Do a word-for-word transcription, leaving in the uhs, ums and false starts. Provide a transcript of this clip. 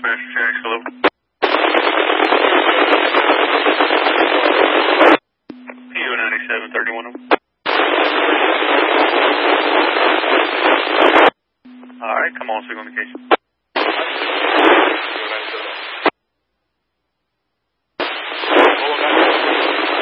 Dispatch Jax, hello. P O ninety-seven thirty-one. Alright, come on, signal indication.